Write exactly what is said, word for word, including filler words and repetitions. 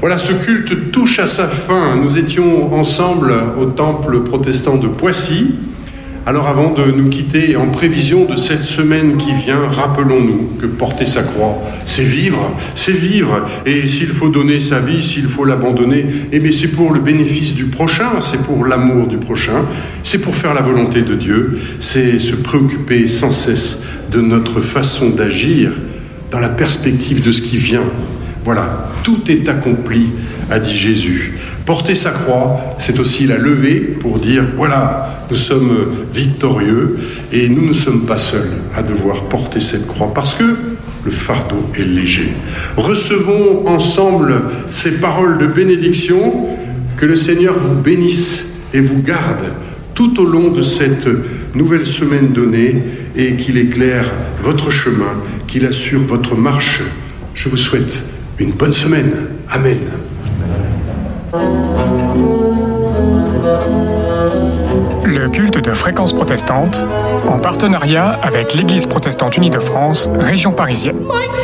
Voilà, ce culte touche à sa fin. Nous étions ensemble au temple protestant de Poissy. Alors avant de nous quitter, en prévision de cette semaine qui vient, rappelons-nous que porter sa croix, c'est vivre, c'est vivre. Et s'il faut donner sa vie, s'il faut l'abandonner, eh bien c'est pour le bénéfice du prochain, c'est pour l'amour du prochain, c'est pour faire la volonté de Dieu, c'est se préoccuper sans cesse de notre façon d'agir dans la perspective de ce qui vient. Voilà, tout est accompli, a dit Jésus. Porter sa croix, c'est aussi la lever pour dire, voilà, nous sommes victorieux et nous ne sommes pas seuls à devoir porter cette croix parce que le fardeau est léger. Recevons ensemble ces paroles de bénédiction, que le Seigneur vous bénisse et vous garde tout au long de cette nouvelle semaine donnée et qu'il éclaire votre chemin, qu'il assure votre marche. Je vous souhaite une bonne semaine. Amen. Le culte de Fréquence Protestante, en partenariat avec l'Église protestante unie de France, région parisienne.